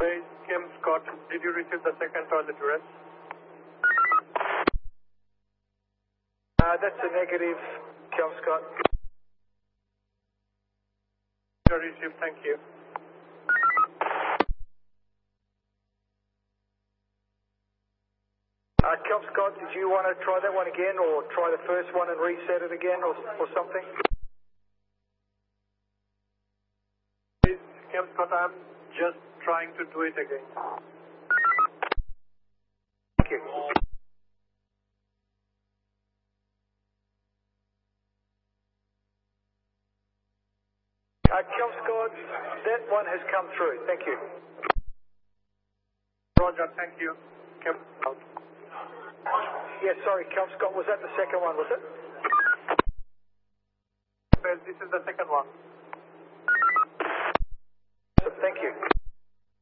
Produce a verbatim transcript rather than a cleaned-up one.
Base Kim Scott, did you receive the second toilet address? Uh, that's a negative, Kim Scott. You received, thank you. Uh, Kim Scott, did you want to try that one again, or try the first one and reset it again, or, or something? Please, Kim Scott, I'm just trying to do it again. Thank you. Uh, Kim Scott, that one has come through. Thank you. Roger, thank you. Kim Scott. Yeah, sorry, Kim Scott, was that the second one, was it? Well, this is the second one.